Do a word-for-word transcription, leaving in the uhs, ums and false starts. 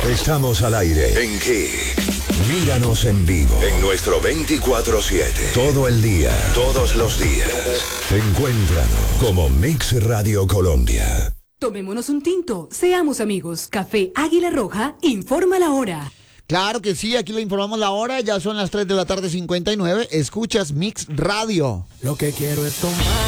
Estamos al aire. ¿En qué? Míranos en vivo. En nuestro veinticuatro siete. Todo el día. Todos los días. Encuéntranos como Mix Radio Colombia. Tomémonos un tinto. Seamos amigos. Café Águila Roja informa la hora. Claro que sí, aquí le informamos la hora. Ya son las tres de la tarde, cincuenta y nueve. Escuchas Mix Radio. Lo que quiero es tomar.